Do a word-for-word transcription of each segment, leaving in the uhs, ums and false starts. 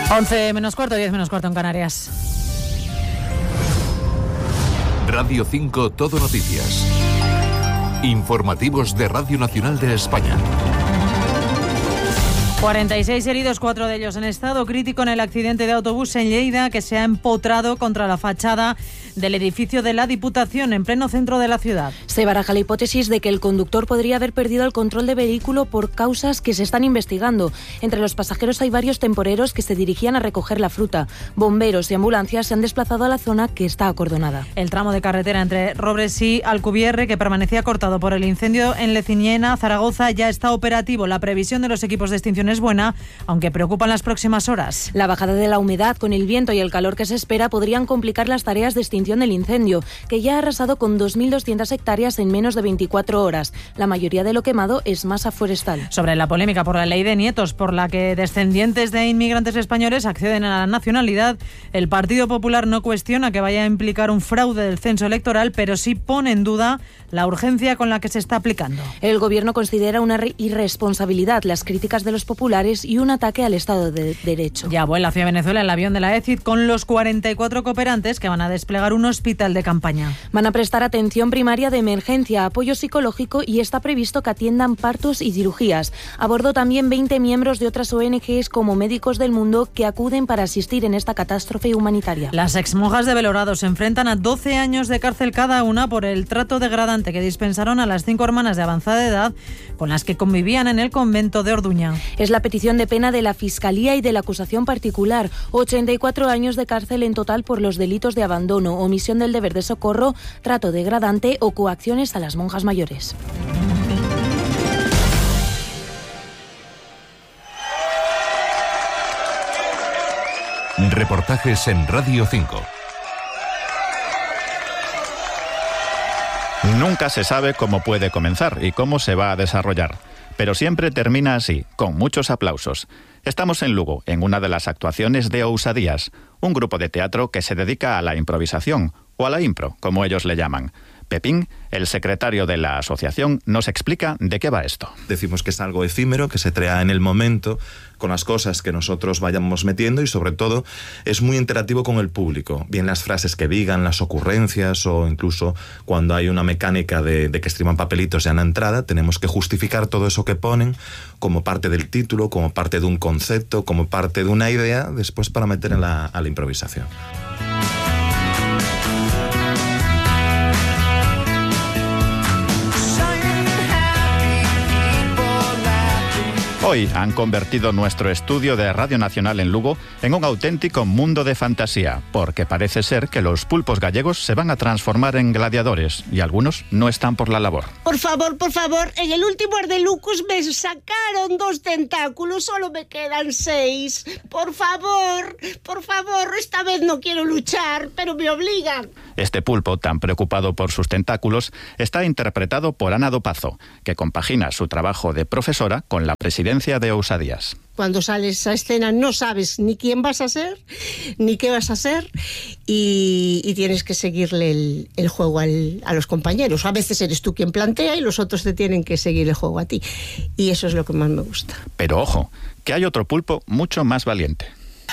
once menos cuarto, diez menos cuarto en Canarias. Radio cinco Todo Noticias. Informativos de Radio Nacional de España. cuarenta y seis heridos, cuatro de ellos en estado crítico en el accidente de autobús en Lleida que se ha empotrado contra la fachada del edificio de la Diputación en pleno centro de la ciudad. Se baraja la hipótesis de que el conductor podría haber perdido el control de vehículo por causas que se están investigando. Entre los pasajeros hay varios temporeros que se dirigían a recoger la fruta. Bomberos y ambulancias se han desplazado a la zona que está acordonada. El tramo de carretera entre Robres y Alcubierre, que permanecía cortado por el incendio en Leciniena, Zaragoza, ya está operativo. La previsión de los equipos de extinción es buena, aunque preocupan las próximas horas. La bajada de la humedad con el viento y el calor que se espera podrían complicar las tareas de extinción del incendio, que ya ha arrasado con dos mil doscientas hectáreas en menos de veinticuatro horas. La mayoría de lo quemado es masa forestal. Sobre la polémica por la ley de nietos, por la que descendientes de inmigrantes españoles acceden a la nacionalidad, el Partido Popular no cuestiona que vaya a implicar un fraude del censo electoral, pero sí pone en duda la urgencia con la que se está aplicando. El Gobierno considera una irresponsabilidad las críticas de los populares y un ataque al Estado de Derecho. Ya vuela hacia Venezuela el avión de la E C I D con los cuarenta y cuatro cooperantes que van a desplegar un hospital de campaña. Van a prestar atención primaria de emergencia, apoyo psicológico y está previsto que atiendan partos y cirugías. A bordo también veinte miembros de otras O N Ges como Médicos del Mundo que acuden para asistir en esta catástrofe humanitaria. Las exmonjas de Belorado se enfrentan a doce años de cárcel cada una por el trato degradante que dispensaron a las cinco hermanas de avanzada edad con las que convivían en el convento de Orduña. Es la petición de pena de la Fiscalía y de la acusación particular. ochenta y cuatro años de cárcel en total por los delitos de abandono, omisión del deber de socorro, trato degradante o coacciones a las monjas mayores. Reportajes en Radio cinco. Nunca se sabe cómo puede comenzar y cómo se va a desarrollar, pero siempre termina así, con muchos aplausos. Estamos en Lugo, en una de las actuaciones de Ousadías, un grupo de teatro que se dedica a la improvisación, o a la impro, como ellos le llaman. Pepín, el secretario de la asociación, nos explica de qué va esto. Decimos que es algo efímero, que se crea en el momento, con las cosas que nosotros vayamos metiendo y sobre todo es muy interactivo con el público. Bien las frases que digan, las ocurrencias o incluso cuando hay una mecánica de, de que escriban papelitos ya en la entrada, tenemos que justificar todo eso que ponen como parte del título, como parte de un concepto, como parte de una idea, después para meter en la, a la improvisación. Hoy han convertido nuestro estudio de Radio Nacional en Lugo en un auténtico mundo de fantasía, porque parece ser que los pulpos gallegos se van a transformar en gladiadores y algunos no están por la labor. Por favor, por favor, en el último Ardelucus me sacaron dos tentáculos, solo me quedan seis. Por favor, por favor, esta vez no quiero luchar, pero me obligan. Este pulpo, tan preocupado por sus tentáculos, está interpretado por Ana Dopazo, que compagina su trabajo de profesora con la presidencia de Ousadías. Cuando sales a escena no sabes ni quién vas a ser, ni qué vas a ser, y, y tienes que seguirle el, el juego al, a los compañeros. A veces eres tú quien plantea y los otros te tienen que seguir el juego a ti. Y eso es lo que más me gusta. Pero ojo, que hay otro pulpo mucho más valiente.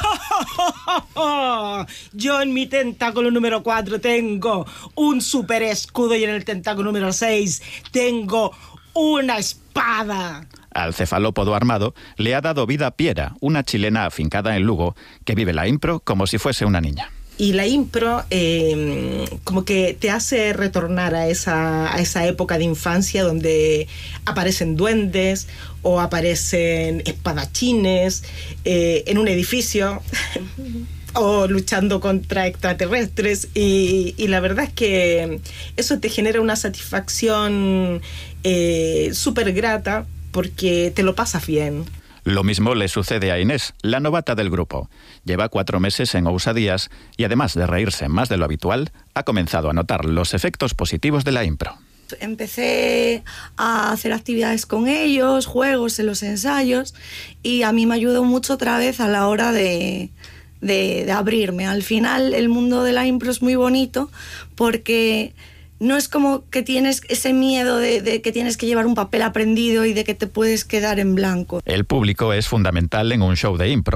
Yo en mi tentáculo número cuatro tengo un super escudo y en el tentáculo número seis tengo una espada. Al cefalópodo armado le ha dado vida Piera, una chilena afincada en Lugo, que vive la impro como si fuese una niña. Y la impro eh, como que te hace retornar a esa, a esa época de infancia donde aparecen duendes o aparecen espadachines eh, en un edificio o luchando contra extraterrestres y, y la verdad es que eso te genera una satisfacción eh, súper grata porque te lo pasas bien. Lo mismo le sucede a Inés, la novata del grupo. Lleva cuatro meses en Ousadías y además de reírse más de lo habitual, ha comenzado a notar los efectos positivos de la impro. Empecé a hacer actividades con ellos, juegos en los ensayos y a mí me ayudó mucho otra vez a la hora de, de, de abrirme. Al final el mundo de la impro es muy bonito porque no es como que tienes ese miedo de, de que tienes que llevar un papel aprendido y de que te puedes quedar en blanco. El público es fundamental en un show de impro.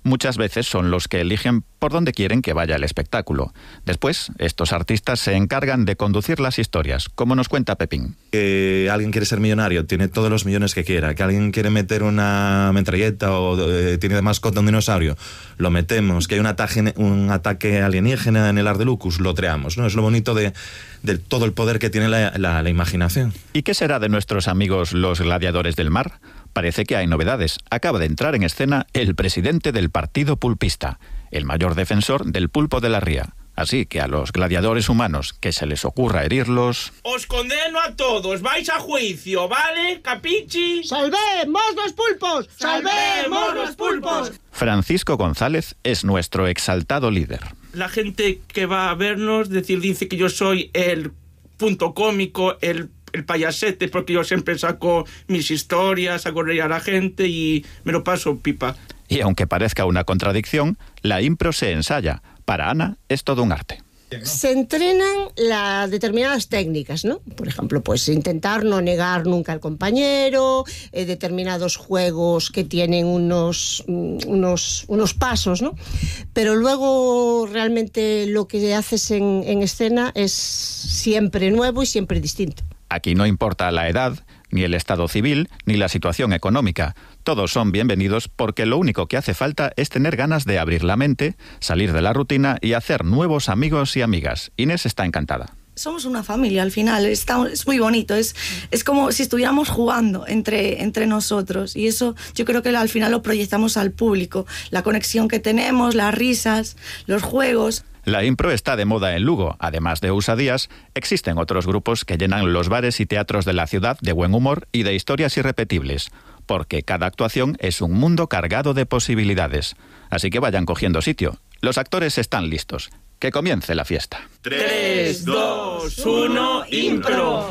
muchas veces son los que eligen por dónde quieren que vaya el espectáculo. Después, estos artistas se encargan de conducir las historias, como nos cuenta Pepín. Que alguien quiere ser millonario, tiene todos los millones que quiera. Que alguien quiere meter una metralleta o eh, tiene de mascota un dinosaurio, lo metemos. Que hay un ataque, un ataque alienígena en el Ardelucus, lo creamos, ¿no? Es lo bonito de, de todo el poder que tiene la, la, la imaginación. ¿Y qué será de nuestros amigos los gladiadores del mar? Parece que hay novedades. Acaba de entrar en escena el presidente del partido pulpista, el mayor defensor del pulpo de la ría. Así que a los gladiadores humanos que se les ocurra herirlos... Os condeno a todos, vais a juicio, ¿vale? ¿Capichi? ¡Salvemos los pulpos! ¡Salvemos los pulpos! Francisco González es nuestro exaltado líder. La gente que va a vernos decir, dice que yo soy el punto cómico, el... el payasete, porque yo siempre saco mis historias, hago reír a la gente y me lo paso pipa. Y aunque parezca una contradicción, la impro se ensaya. Para Ana es todo un arte. Se entrenan las determinadas técnicas, ¿no? Por ejemplo, pues intentar no negar nunca al compañero, eh, determinados juegos que tienen unos, unos, unos pasos, ¿no? Pero luego realmente lo que haces en, en escena es siempre nuevo y siempre distinto. Aquí no importa la edad, ni el estado civil, ni la situación económica. Todos son bienvenidos porque lo único que hace falta es tener ganas de abrir la mente, salir de la rutina y hacer nuevos amigos y amigas. Inés está encantada. Somos una familia al final, está, es muy bonito, es, es como si estuviéramos jugando entre, entre nosotros y eso yo creo que al final lo proyectamos al público, la conexión que tenemos, las risas, los juegos. La impro está de moda en Lugo. Además de Usadías, existen otros grupos que llenan los bares y teatros de la ciudad de buen humor y de historias irrepetibles, porque cada actuación es un mundo cargado de posibilidades. Así que vayan cogiendo sitio. Los actores están listos. Que comience la fiesta. tres, dos, uno, impro.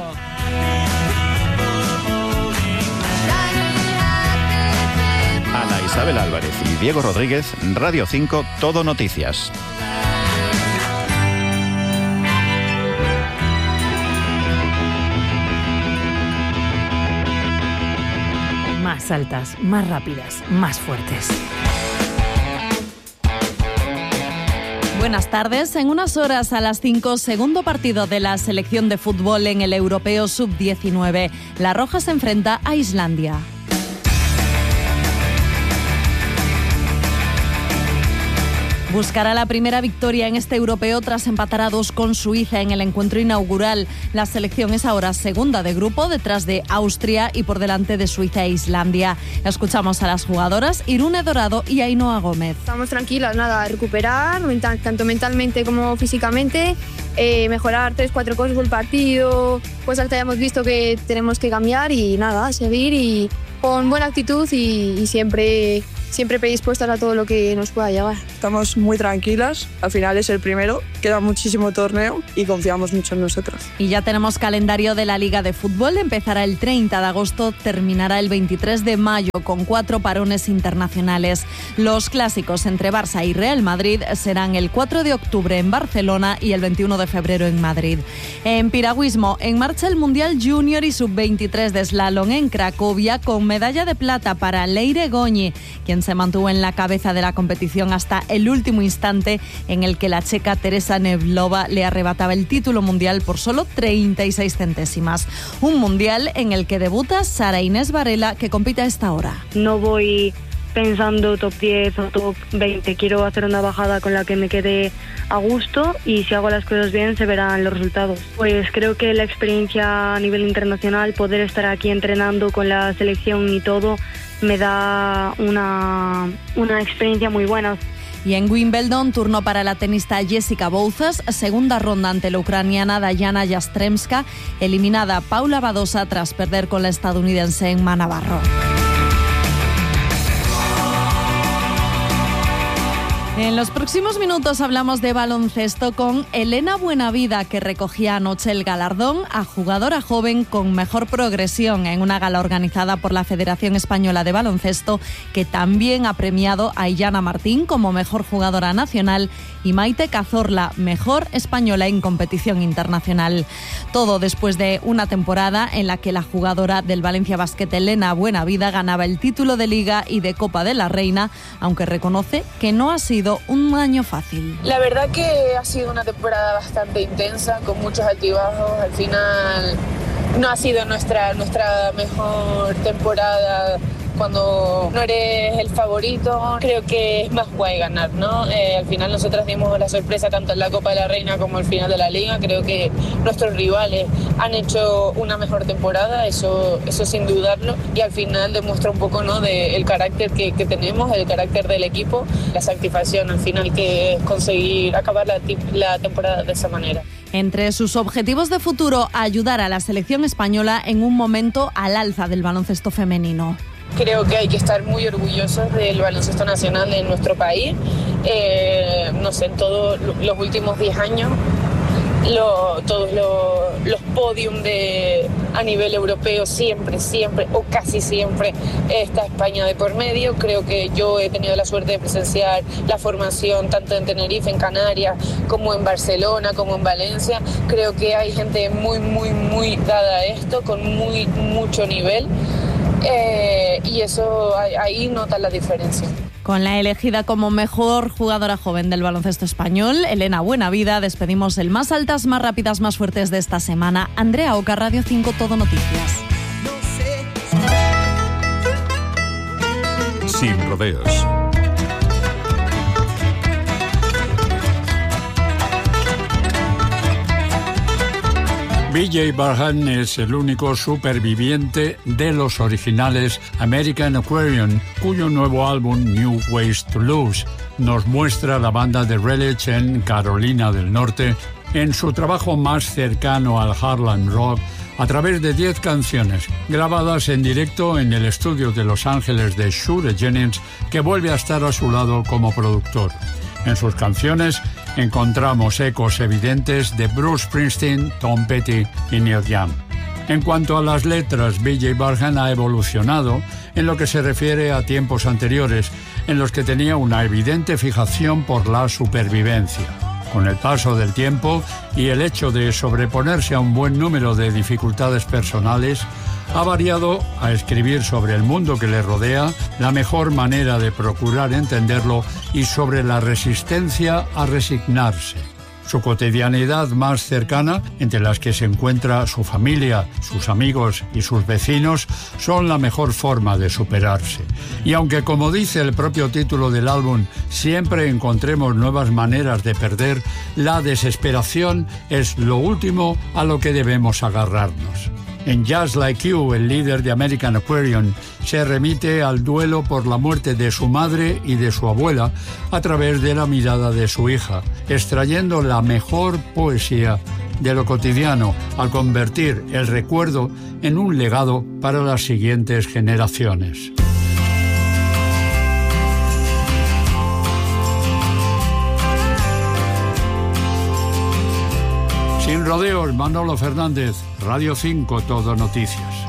Ana Isabel Álvarez y Diego Rodríguez, Radio cinco, Todo Noticias. Más altas, más rápidas, más fuertes. Buenas tardes. En unas horas a las cinco, segundo partido de la selección de fútbol en el Europeo sub diecinueve. La Roja se enfrenta a Islandia. Buscará la primera victoria en este europeo tras empatar a dos con Suiza en el encuentro inaugural. La selección es ahora segunda de grupo, detrás de Austria y por delante de Suiza e Islandia. Escuchamos a las jugadoras Irune Dorado y Ainhoa Gómez. Estamos tranquilas, nada, recuperar, mental, tanto mentalmente como físicamente, eh, mejorar tres, cuatro cosas por partido, cosas que hayamos visto que tenemos que cambiar y nada, seguir y con buena actitud y, y siempre... siempre predispuestas a todo lo que nos pueda llegar. Estamos muy tranquilas, al final es el primero, queda muchísimo torneo y confiamos mucho en nosotros. Y ya tenemos calendario de la Liga de Fútbol, empezará el treinta de agosto, terminará el veintitrés de mayo con cuatro parones internacionales. Los clásicos entre Barça y Real Madrid serán el cuatro de octubre en Barcelona y el veintiuno de febrero en Madrid. En piragüismo, en marcha el Mundial Junior y sub veintitrés de slalom en Cracovia con medalla de plata para Leire Goñi, quien se mantuvo en la cabeza de la competición hasta el último instante en el que la checa Teresa Nevlova le arrebataba el título mundial por solo treinta y seis centésimas. Un mundial en el que debuta Sara Inés Varela, que compite a esta hora. No voy pensando top diez o top veinte, quiero hacer una bajada con la que me quede a gusto y si hago las cosas bien se verán los resultados. Pues creo que la experiencia a nivel internacional, poder estar aquí entrenando con la selección y todo, me da una, una experiencia muy buena. Y en Wimbledon, turno para la tenista Jessica Bouzas, segunda ronda ante la ucraniana Dayana Yastremska, eliminada Paula Badosa tras perder con la estadounidense Emma Navarro. En los próximos minutos hablamos de baloncesto con Elena Buenavida, que recogía anoche el galardón a jugadora joven con mejor progresión en una gala organizada por la Federación Española de Baloncesto, que también ha premiado a Illana Martín como mejor jugadora nacional y Maite Cazorla, mejor española en competición internacional. Todo después de una temporada en la que la jugadora del Valencia Basket, Elena Buenavida, ganaba el título de Liga y de Copa de la Reina, aunque reconoce que no ha sido un año fácil. La verdad que ha sido una temporada bastante intensa, con muchos altibajos. Al final no ha sido nuestra, nuestra mejor temporada. Cuando no eres el favorito, creo que es más guay ganar, ¿no? Eh, al final nosotras dimos la sorpresa tanto en la Copa de la Reina como al final de la Liga. Creo que nuestros rivales han hecho una mejor temporada, eso, eso sin dudarlo, y al final demuestra un poco, ¿no?, de el carácter que, que tenemos, el carácter del equipo, la satisfacción al final que es conseguir acabar la, la temporada de esa manera. Entre sus objetivos de futuro, ayudar a la selección española en un momento al alza del baloncesto femenino. Creo que hay que estar muy orgullosos del baloncesto nacional en nuestro país. Eh, no sé, en todos los últimos diez años, lo, todos los, los podiums de, a nivel europeo siempre, siempre o casi siempre está España de por medio. Creo que yo he tenido la suerte de presenciar la formación tanto en Tenerife, en Canarias, como en Barcelona, como en Valencia. Creo que hay gente muy, muy, muy dada a esto, con muy, mucho nivel. Eh, y eso ahí nota la diferencia. Con la elegida como mejor jugadora joven del baloncesto español, Elena Buenavida, despedimos el Más Altas, Más Rápidas, Más Fuertes de esta semana. Andrea Oca, Radio cinco, Todo Noticias. Sin rodeos. B J Barham es el único superviviente de los originales American Aquarium, cuyo nuevo álbum New Ways to Lose nos muestra la banda de Raleigh en Carolina del Norte en su trabajo más cercano al Harlem Rock a través de diez canciones grabadas en directo en el estudio de Los Ángeles de Shure Jennings, que vuelve a estar a su lado como productor. En sus canciones encontramos ecos evidentes de Bruce Springsteen, Tom Petty y Neil Young. En cuanto a las letras, B J Barham ha evolucionado en lo que se refiere a tiempos anteriores, en los que tenía una evidente fijación por la supervivencia. Con el paso del tiempo y el hecho de sobreponerse a un buen número de dificultades personales, ha variado a escribir sobre el mundo que le rodea, la mejor manera de procurar entenderlo y sobre la resistencia a resignarse. Su cotidianidad más cercana, entre las que se encuentra su familia, sus amigos y sus vecinos, son la mejor forma de superarse. Y aunque, como dice el propio título del álbum, siempre encontremos nuevas maneras de perder, la desesperación es lo último a lo que debemos agarrarnos. En Just Like You, el líder de American Aquarium se remite al duelo por la muerte de su madre y de su abuela a través de la mirada de su hija, extrayendo la mejor poesía de lo cotidiano al convertir el recuerdo en un legado para las siguientes generaciones. Sin rodeos, Manolo Fernández, Radio cinco, Todo Noticias.